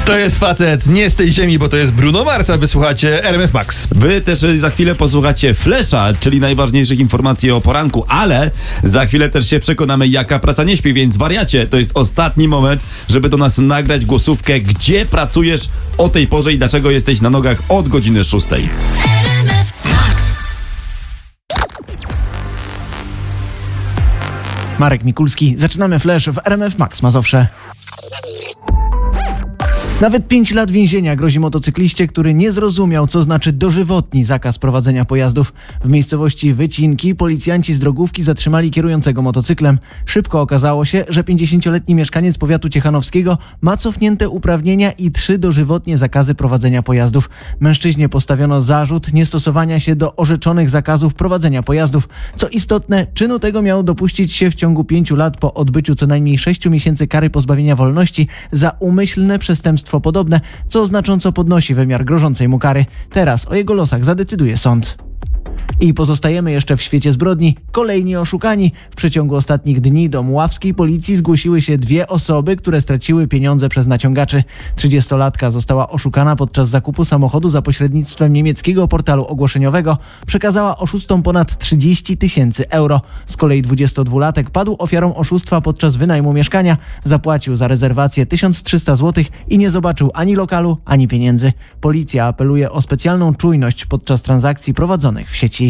To jest facet nie z tej ziemi, bo to jest Bruno Mars, a wysłuchacie RMF Max. Wy też za chwilę posłuchacie Flesza, czyli najważniejszych informacji o poranku, ale za chwilę też się przekonamy, jaka praca nie śpi, więc wariacie, to jest ostatni moment, żeby do nas nagrać głosówkę, gdzie pracujesz o tej porze i dlaczego jesteś na nogach od godziny 6. Marek Mikulski, zaczynamy Flash w RMF Max Mazowsze. Nawet 5 lat więzienia grozi motocykliście, który nie zrozumiał, co znaczy dożywotni zakaz prowadzenia pojazdów. W miejscowości Wycinki policjanci z drogówki zatrzymali kierującego motocyklem. Szybko okazało się, że 50-letni mieszkaniec powiatu ciechanowskiego ma cofnięte uprawnienia i 3 dożywotnie zakazy prowadzenia pojazdów. Mężczyźnie postawiono zarzut niestosowania się do orzeczonych zakazów prowadzenia pojazdów. Co istotne, czynu tego miał dopuścić się w ciągu 5 lat po odbyciu co najmniej 6 miesięcy kary pozbawienia wolności za umyślne przestępstwo podobne, co znacząco podnosi wymiar grożącej mu kary. Teraz o jego losach zadecyduje sąd. I pozostajemy jeszcze w świecie zbrodni. Kolejni oszukani. W przeciągu ostatnich dni do mławskiej policji zgłosiły się 2 osoby, które straciły pieniądze przez naciągaczy. 30-latka została oszukana podczas zakupu samochodu za pośrednictwem niemieckiego portalu ogłoszeniowego. Przekazała oszustom ponad 30 000 euro. Z kolei 22-latek padł ofiarą oszustwa podczas wynajmu mieszkania. Zapłacił za rezerwację 1300 zł i nie zobaczył ani lokalu, ani pieniędzy. Policja apeluje o specjalną czujność podczas transakcji prowadzonych w sieci.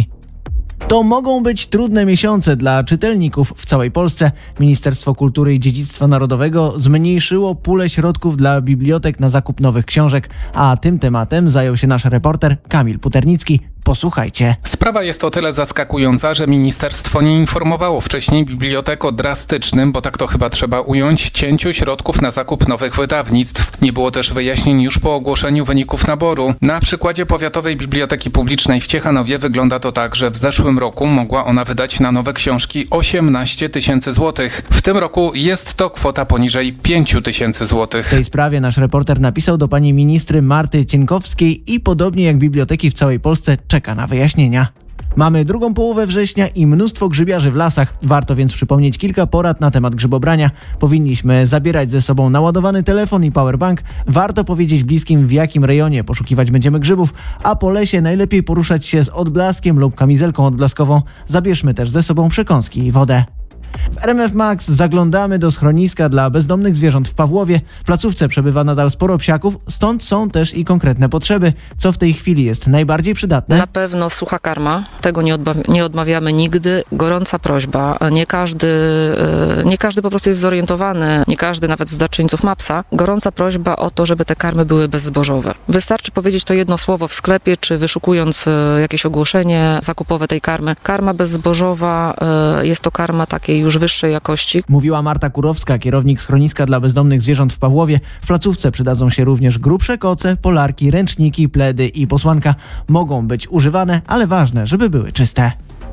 To mogą być trudne miesiące dla czytelników w całej Polsce. Ministerstwo Kultury i Dziedzictwa Narodowego zmniejszyło pulę środków dla bibliotek na zakup nowych książek, a tym tematem zajął się nasz reporter Kamil Puternicki. Posłuchajcie. Sprawa jest o tyle zaskakująca, że ministerstwo nie informowało wcześniej bibliotek o drastycznym, bo tak to chyba trzeba ująć, cięciu środków na zakup nowych wydawnictw. Nie było też wyjaśnień już po ogłoszeniu wyników naboru. Na przykładzie Powiatowej Biblioteki Publicznej w Ciechanowie wygląda to tak, że w zeszłym roku mogła ona wydać na nowe książki 18 000 złotych. W tym roku jest to kwota poniżej 5 000 złotych. W tej sprawie nasz reporter napisał do pani ministry Marty Cienkowskiej i podobnie jak biblioteki w całej Polsce czeka na wyjaśnienia. Mamy drugą połowę września i mnóstwo grzybiarzy w lasach. Warto więc przypomnieć kilka porad na temat grzybobrania. Powinniśmy zabierać ze sobą naładowany telefon i powerbank. Warto powiedzieć bliskim, w jakim rejonie poszukiwać będziemy grzybów, a po lesie najlepiej poruszać się z odblaskiem lub kamizelką odblaskową. Zabierzmy też ze sobą przekąski i wodę. W RMF Max zaglądamy do schroniska dla bezdomnych zwierząt w Pawłowie. W placówce przebywa nadal sporo psiaków, stąd są też i konkretne potrzeby. Co w tej chwili jest najbardziej przydatne? Na pewno sucha karma, tego nie odmawiamy nigdy. Gorąca prośba, nie każdy po prostu jest zorientowany, nie każdy nawet z darczyńców ma psa. Gorąca prośba o to, żeby te karmy były bezzbożowe. Wystarczy powiedzieć to jedno słowo w sklepie, czy wyszukując jakieś ogłoszenie zakupowe tej karmy. Karma bezzbożowa jest to karma takiej już wyższej jakości. Mówiła Marta Kurowska, kierownik schroniska dla bezdomnych zwierząt w Pawłowie. W placówce przydadzą się również grubsze koce, polarki, ręczniki, pledy i posłanka. Mogą być używane, ale ważne, żeby były czyste.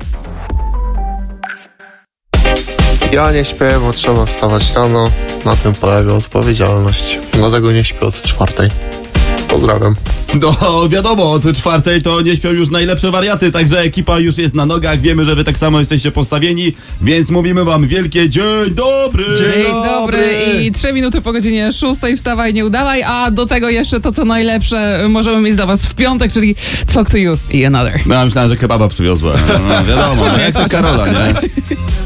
Ja nie śpię, bo trzeba wstawać rano. Na tym polega odpowiedzialność. Dlatego nie śpię od 4. Pozdrawiam. No wiadomo, od 4 to nie śpią już najlepsze wariaty, także ekipa już jest na nogach, wiemy, że wy tak samo jesteście postawieni, więc mówimy wam wielkie dzień dobry! Dzień dobry i 3 minuty po godzinie 6 wstawaj, nie udawaj, a do tego jeszcze to, co najlepsze możemy mieć dla was w piątek, czyli Talk to You i Another. No ja myślałem, że kebaba przywiozła. No, wiadomo, jak to Karola, nie?